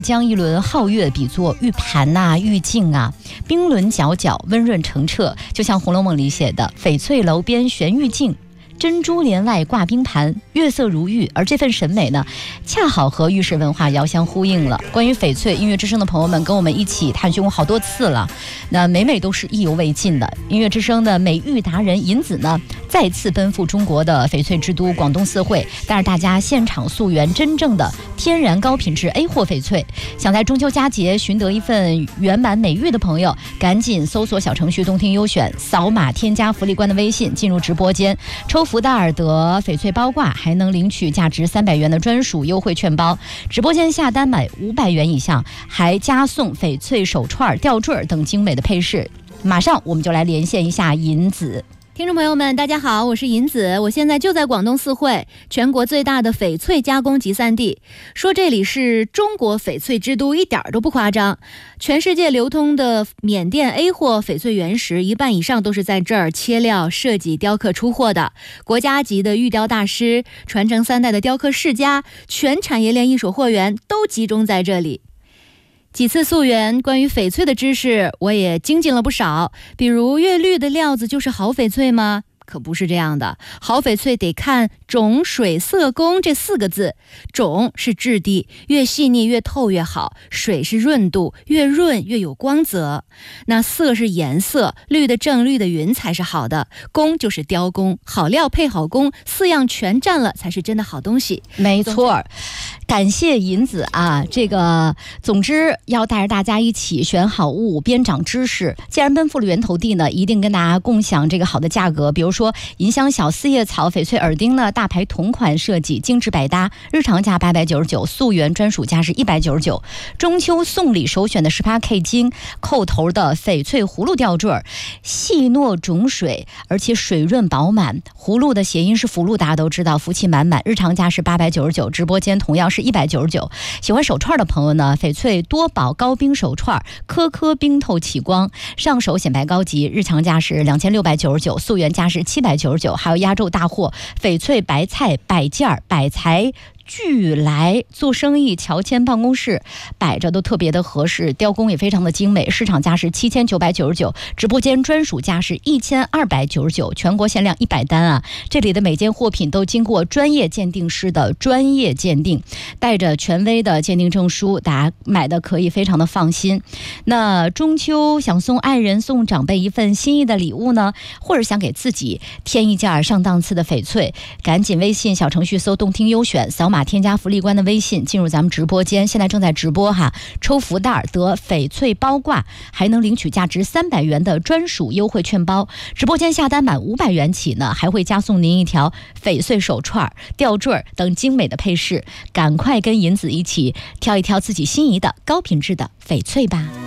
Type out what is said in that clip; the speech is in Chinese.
将一轮皓月比作玉盘啊、玉镜啊，冰轮皎皎，温润澄澈，就像《红楼梦》里写的翡翠楼边悬玉镜，珍珠帘外挂冰盘，月色如玉。而这份审美呢，恰好和玉石文化遥相呼应了。关于翡翠，音乐之声的朋友们跟我们一起探寻过好多次了，那每都是意犹未尽的。音乐之声的美玉达人银子呢，再次奔赴中国的翡翠之都广东四惠，带着大家现场溯源真正的天然高品质 A 货翡翠。想在中秋佳节寻得一份圆满美玉的朋友，赶紧搜索小程序动听优选，扫码添加福利官的微信，进入直播间抽福袋得翡翠包挂，还能领取价值300元的专属优惠券包。直播间下单买500元以上，还加送翡翠手串、吊坠等精美的配饰。马上我们就来连线一下银子。 听众朋友们，大家好，我是银子，我现在就在广东四惠，全国最大的翡翠加工集散地。说这里是中国翡翠之都，一点都不夸张。全世界流通的缅甸 A 货翡翠原石，一半以上都是在这儿切料、设计、雕刻出货的。国家级的玉雕大师，传承3代的雕刻世家，全产业链一手货源都集中在这里。几次溯源，关于翡翠的知识我也精进了不少。比如越绿的料子就是好翡翠吗？可不是这样的，好翡翠得看种、水、色、工这4个字。种是质地，越细腻越透越好；水是润度，越润越有光泽。那色是颜色，绿的正，绿的匀才是好的。工就是雕工，好料配好工，4样全占了才是真的好东西。 没错，感谢银子啊！总之要带着大家一起选好物，边长知识。既然奔赴了源头地呢，一定跟大家共享这个好的价格。比如说银香小4叶草翡翠耳钉呢，大牌同款设计，精致百搭，日常价899，溯源专属价是199。中秋送礼首选的18K 金扣头的翡翠葫芦吊坠，细糯种水，而且水润饱满。葫芦的谐音是福禄，大家都知道，福气满满。日常价是899，直播间同样是199。喜欢手串的朋友呢，翡翠多宝高冰手串，颗颗冰透起光，上手显白高级，日常价是2699，溯源价是799。还有压轴大货翡翠白菜摆件、百财俱来，做生意乔迁办公室摆着都特别的合适，雕工也非常的精美，市场价是7999，直播间专属价是1299，全国限量100单啊！这里的每件货品都经过专业鉴定师的专业鉴定，带着权威的鉴定证书，大家买的可以非常的放心。那中秋想送爱人、送长辈一份心意的礼物呢，或者想给自己添一件上档次的翡翠，赶紧微信小程序搜动听优选，扫码添加福利官的微信，进入咱们直播间，现在正在直播哈，抽福袋得翡翠包挂，还能领取价值300元的专属优惠券包。直播间下单满500元起呢，还会加送您一条翡翠手串、吊坠等精美的配饰。赶快跟银子一起挑一挑自己心仪的高品质的翡翠吧。